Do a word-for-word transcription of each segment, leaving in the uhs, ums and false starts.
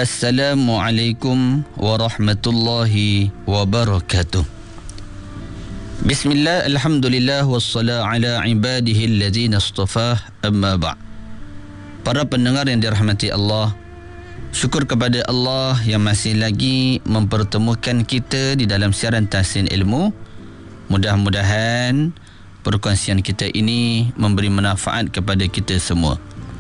Assalamualaikum warahmatullahi wabarakatuh. Bismillah, alhamdulillah, wassalam ala ibadihi alladzina astafah, amma ba'. Para pendengar yang dirahmati Allah, syukur kepada Allah yang masih lagi mempertemukan kita di dalam siaran Tahsin Ilmu. Mudah-mudahan perkongsian kita ini memberi manfaat kepada kita semua.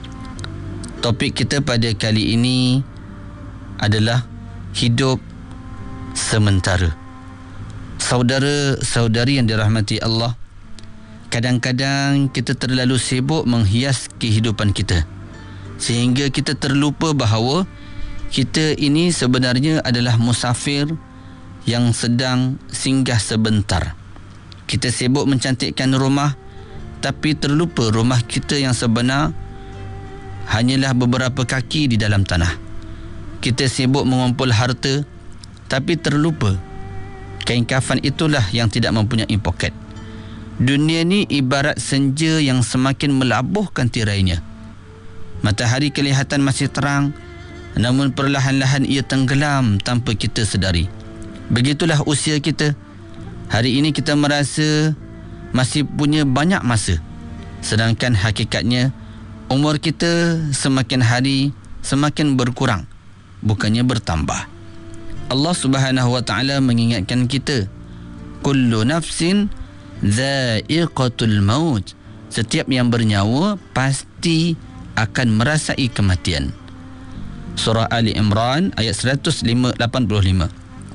Topik kita pada kali ini adalah hidup sementara. Saudara-saudari yang dirahmati Allah, kadang-kadang kita terlalu sibuk menghias kehidupan kita sehingga kita terlupa bahawa kita ini sebenarnya adalah musafir yang sedang singgah sebentar. Kita sibuk mencantikkan rumah, tapi terlupa rumah kita yang sebenar hanyalah beberapa kaki di dalam tanah. Kita sibuk mengumpul harta, tapi terlupa kain kafan itulah yang tidak mempunyai poket. Dunia ni ibarat senja yang semakin melabuhkan tirainya. Matahari kelihatan masih terang, namun perlahan-lahan ia tenggelam tanpa kita sedari. Begitulah usia kita. Hari ini kita merasa masih punya banyak masa, sedangkan hakikatnya umur kita semakin hari semakin berkurang, bukannya bertambah. Allah Subhanahu wa taala mengingatkan kita, kullu nafsin dha'iqatul maut. Setiap yang bernyawa pasti akan merasai kematian. Surah Ali Imran ayat seratus lapan puluh lima.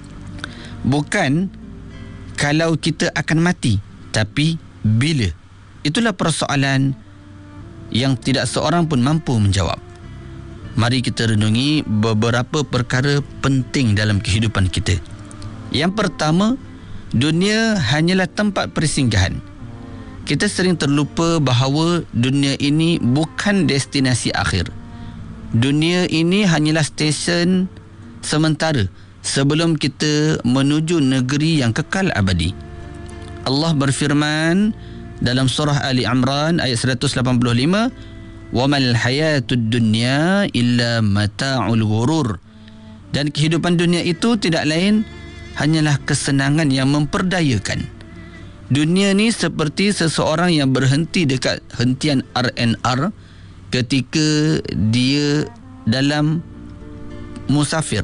Bukan kalau kita akan mati, tapi bila. Itulah persoalan yang tidak seorang pun mampu menjawab. Mari kita renungi beberapa perkara penting dalam kehidupan kita. Yang pertama, dunia hanyalah tempat persinggahan. Kita sering terlupa bahawa dunia ini bukan destinasi akhir. Dunia ini hanyalah stesen sementara sebelum kita menuju negeri yang kekal abadi. Allah berfirman dalam surah Ali Imran ayat seratus lapan puluh lima, وَمَا الْحَيَاةُ الدُّنْيَا إِلَّا مَتَاعُ الْغُرُورِ. Dan kehidupan dunia itu tidak lain hanyalah kesenangan yang memperdayakan. Dunia ni seperti seseorang yang berhenti dekat hentian R and R ketika dia dalam musafir.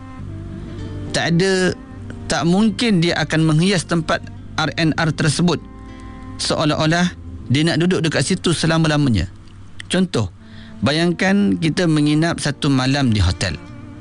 Tak ada, tak mungkin dia akan menghias tempat R and R tersebut seolah-olah dia nak duduk dekat situ selama-lamanya. Contoh, bayangkan kita menginap satu malam di hotel.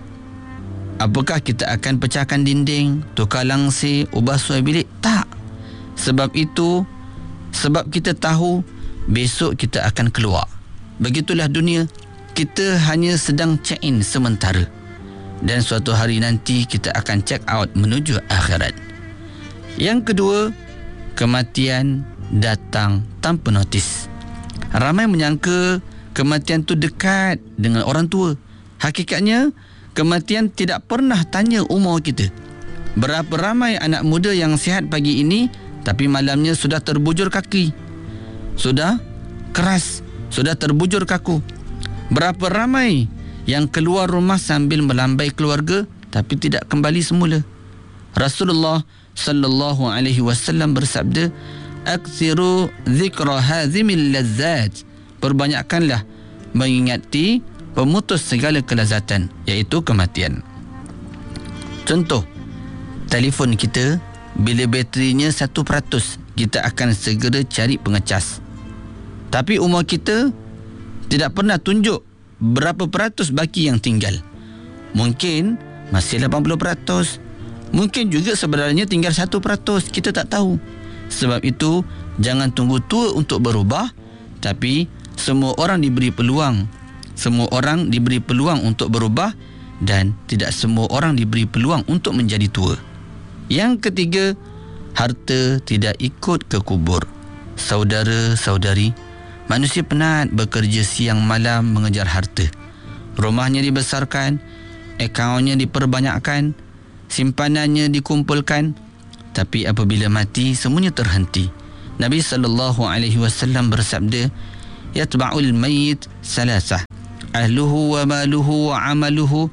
Apakah kita akan pecahkan dinding, tukar langsir, ubah suai bilik? Tak. Sebab itu, sebab kita tahu besok kita akan keluar. Begitulah dunia. Kita hanya sedang check-in sementara, dan suatu hari nanti kita akan check out menuju akhirat. Yang kedua, kematian datang tanpa notis. Ramai menyangka kematian tu dekat dengan orang tua. Hakikatnya, kematian tidak pernah tanya umur kita. Berapa ramai anak muda yang sihat pagi ini, tapi malamnya sudah terbujur kaki, sudah keras, sudah terbujur kaku. Berapa ramai yang keluar rumah sambil melambai keluarga, tapi tidak kembali semula. Rasulullah sallallahu alaihi wasallam bersabda, aksiru zikra hazimil lazzat. Perbanyakkanlah mengingati pemutus segala kelazatan, iaitu kematian. Contoh, telefon kita bila baterinya satu peratus, kita akan segera cari pengecas. Tapi umur kita tidak pernah tunjuk berapa peratus baki yang tinggal. Mungkin masih lapan puluh peratus, mungkin juga sebenarnya tinggal satu peratus, kita tak tahu. Sebab itu, jangan tunggu tua untuk berubah, tapi semua orang diberi peluang. Semua orang diberi peluang untuk berubah, dan tidak semua orang diberi peluang untuk menjadi tua. Yang ketiga, harta tidak ikut ke kubur. Saudara-saudari, manusia penat bekerja siang malam mengejar harta. Rumahnya dibesarkan, akaunnya diperbanyakkan, simpanannya dikumpulkan, tapi apabila mati semuanya terhenti. Nabi sallallahu alaihi wasallam bersabda, yatba'ul mayyit salasah, ahluhu wa maluhu wa amaluhu,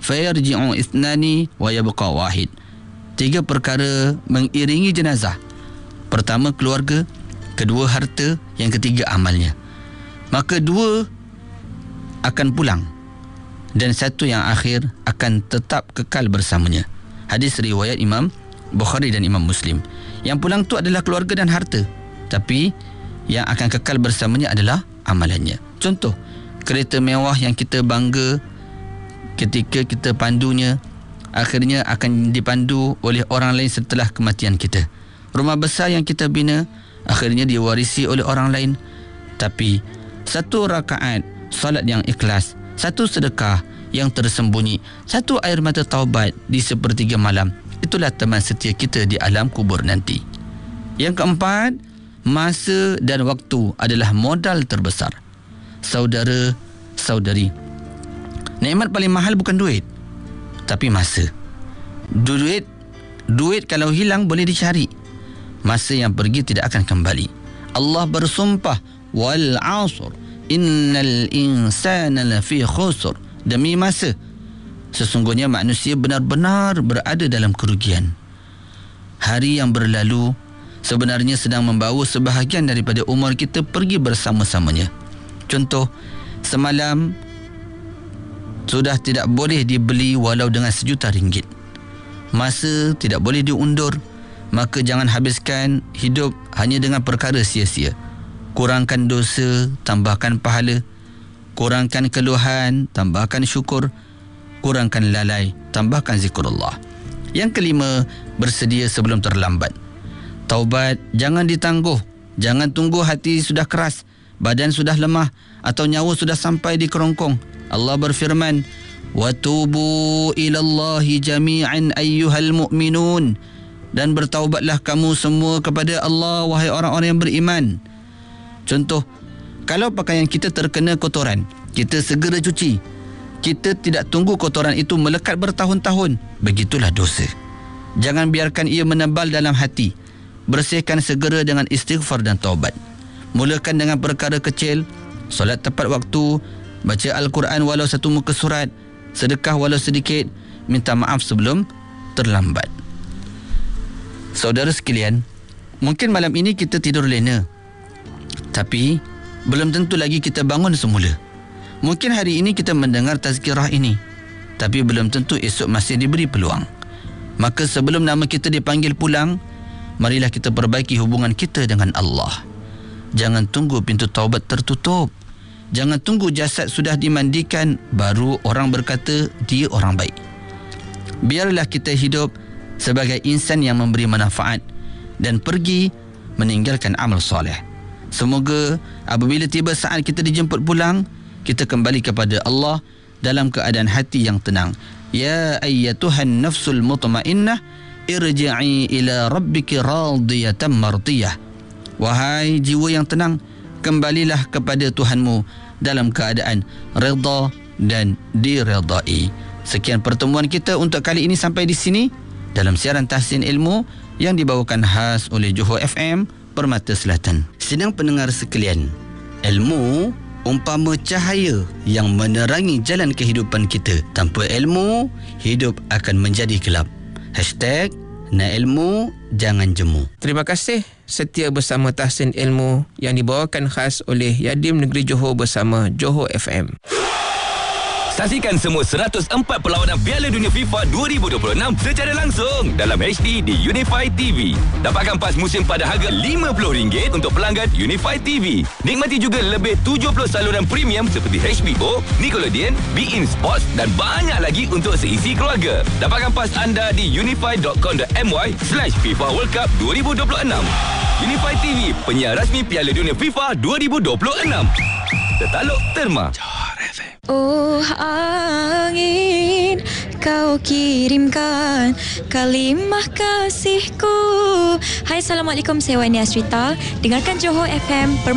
fayarji'u ithnani wa yabqa wahid. Tiga perkara mengiringi jenazah. Pertama keluarga, kedua harta, yang ketiga amalnya. Maka dua akan pulang dan satu yang akhir akan tetap kekal bersamanya. Hadis riwayat Imam Bukhari dan Imam Muslim. Yang pulang tu adalah keluarga dan harta, tapi yang akan kekal bersamanya adalah amalannya. Contoh, kereta mewah yang kita bangga ketika kita pandunya, akhirnya akan dipandu oleh orang lain setelah kematian kita. Rumah besar yang kita bina, akhirnya diwarisi oleh orang lain. Tapi satu rakaat salat yang ikhlas, satu sedekah yang tersembunyi, satu air mata taubat di sepertiga malam, itulah teman setia kita di alam kubur nanti. Yang keempat, masa dan waktu adalah modal terbesar. Saudara, saudari, nikmat paling mahal bukan duit, tapi masa. Duit, duit kalau hilang boleh dicari. Masa yang pergi tidak akan kembali. Allah bersumpah, wal 'asr innal insana lafi khusr. Demi masa, sesungguhnya manusia benar-benar berada dalam kerugian. Hari yang berlalu sebenarnya sedang membawa sebahagian daripada umur kita pergi bersama-samanya. Contoh, semalam sudah tidak boleh dibeli walau dengan sejuta ringgit. Masa tidak boleh diundur, maka jangan habiskan hidup hanya dengan perkara sia-sia. Kurangkan dosa, tambahkan pahala. Kurangkan keluhan, tambahkan syukur. Kurangkan lalai, tambahkan zikrullah. Yang kelima, bersedia sebelum terlambat. Taubat jangan ditangguh. Jangan tunggu hati sudah keras, badan sudah lemah, atau nyawa sudah sampai di kerongkong. Allah berfirman, وَتُوبُوا إِلَى اللَّهِ جَمِيعًا أَيُّهَا الْمُؤْمِنُونَ. Dan bertaubatlah kamu semua kepada Allah, wahai orang-orang yang beriman. Contoh, kalau pakaian kita terkena kotoran, kita segera cuci. Kita tidak tunggu kotoran itu melekat bertahun-tahun. Begitulah dosa. Jangan biarkan ia menebal dalam hati. Bersihkan segera dengan istighfar dan taubat. Mulakan dengan perkara kecil, solat tepat waktu, baca Al-Quran walau satu muka surat, sedekah walau sedikit, minta maaf sebelum terlambat. Saudara sekalian, mungkin malam ini kita tidur lena, tapi belum tentu lagi kita bangun semula. Mungkin hari ini kita mendengar tazkirah ini, tapi belum tentu esok masih diberi peluang. Maka sebelum nama kita dipanggil pulang, marilah kita perbaiki hubungan kita dengan Allah. Jangan tunggu pintu taubat tertutup. Jangan tunggu jasad sudah dimandikan baru orang berkata dia orang baik. Biarlah kita hidup sebagai insan yang memberi manfaat dan pergi meninggalkan amal soleh. Semoga apabila tiba saat kita dijemput pulang, kita kembali kepada Allah dalam keadaan hati yang tenang. Ya ayyatuhan nafsul mutmainnah, irji'i ila rabbiki radiyatan mardiyah. Wahai jiwa yang tenang, kembalilah kepada Tuhanmu dalam keadaan redha dan diredai. Sekian pertemuan kita untuk kali ini sampai di sini dalam siaran Tahsin Ilmu yang dibawakan khas oleh Johor F M Permata Selatan. Sedang pendengar sekalian, ilmu umpama cahaya yang menerangi jalan kehidupan kita. Tanpa ilmu, hidup akan menjadi gelap. Hashtag nak ilmu, jangan jemu. Terima kasih setia bersama Tahsin Ilmu yang dibawakan khas oleh Yadim Negeri Johor bersama Johor F M. Saksikan semua seratus empat perlawanan Piala Dunia FIFA dua ribu dua puluh enam secara langsung dalam H D di Unify T V. Dapatkan pas musim pada harga lima puluh ringgit untuk pelanggan Unify T V. Nikmati juga lebih tujuh puluh saluran premium seperti H B O, Nickelodeon, Bein Sports dan banyak lagi untuk seisi keluarga. Dapatkan pas anda di unify dot com dot my slash FIFA World Cup dua ribu dua puluh enam. Unify T V, penyiar rasmi Piala Dunia FIFA dua ribu dua puluh enam. Tertaluk Terma. Oh angin, kau kirimkan kalimah kasihku. Hai, Assalamualaikum, saya Wani Asrita. Dengarkan Johor F M